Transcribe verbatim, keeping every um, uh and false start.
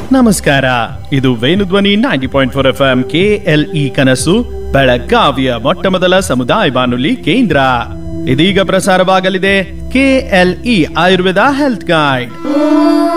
ನಮಸ್ಕಾರ, ಇದು Venudhwani ninety point four F M K L E ಕನಸು ಬೆಳಗಾವಿಯ ಮೊಟ್ಟ ಮೊದಲ ಸಮುದಾಯ ಬಾನುಲಿ ಕೇಂದ್ರ. ಇದೀಗ ಪ್ರಸಾರವಾಗಲಿದೆ K L E Ayurveda health guide.